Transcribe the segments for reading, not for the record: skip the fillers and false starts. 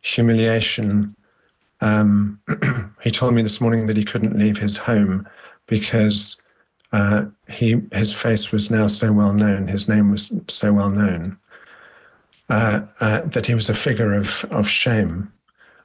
humiliation. He told me this morning that he couldn't leave his home because his face was now so well known, his name was so well known, that he was a figure of shame.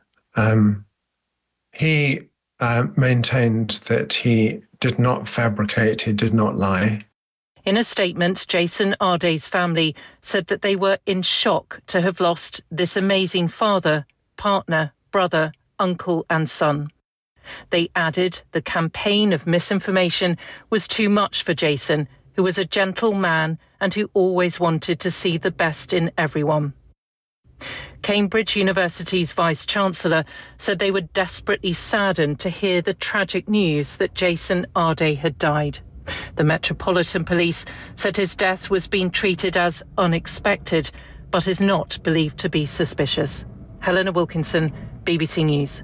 He maintained that he did not fabricate, he did not lie. In a statement, Jason Arday's family said that they were in shock to have lost this amazing father, partner, brother, uncle and son. They added the campaign of misinformation was too much for Jason, who was a gentle man and who always wanted to see the best in everyone. Cambridge University's Vice-Chancellor said they were desperately saddened to hear the tragic news that Jason Arday had died. The Metropolitan Police said his death was being treated as unexpected, but is not believed to be suspicious. Helena Wilkinson, BBC News.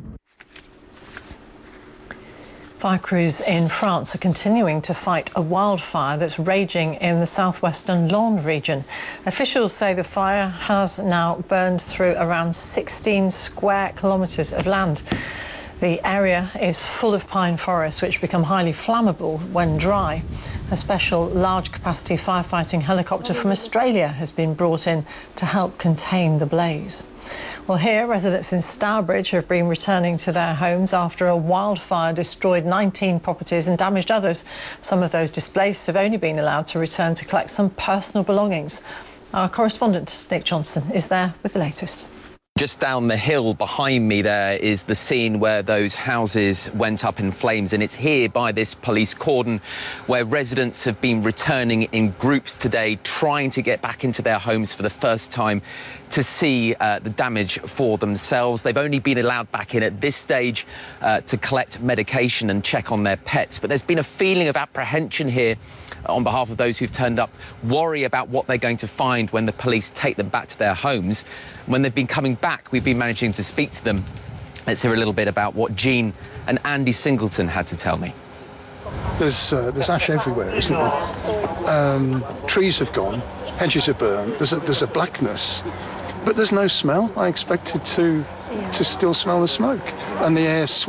Fire crews in France are continuing to fight a wildfire that's raging in the southwestern Landes region. Officials say the fire has now burned through around 16 square kilometres of land. The area is full of pine forests, which become highly flammable when dry. A special large-capacity firefighting helicopter from Australia has been brought in to help contain the blaze. Well, here, residents in Stourbridge have been returning to their homes after a wildfire destroyed 19 properties and damaged others. Some of those displaced have only been allowed to return to collect some personal belongings. Our correspondent, Nick Johnson, is there with the latest. Just down the hill behind me there is the scene where those houses went up in flames, and it's here by this police cordon where residents have been returning in groups today, trying to get back into their homes for the first time to see the damage for themselves. They've only been allowed back in at this stage to collect medication and check on their pets. But there's been a feeling of apprehension here on behalf of those who've turned up, worry about what they're going to find when the police take them back to their homes. When they've been coming back, we've been managing to speak to them. Let's hear a little bit about what Jean and Andy Singleton had to tell me. There's ash everywhere, isn't there? Trees have gone, hedges are burned, there's a blackness, but there's no smell. I expected to still smell the smoke, and the air